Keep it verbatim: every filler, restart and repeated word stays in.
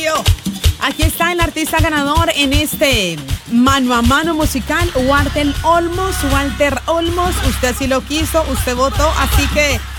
Radio. Aquí está el artista ganador en este mano a mano musical, Walter Olmos. Walter Olmos, usted sí lo quiso, usted votó, así que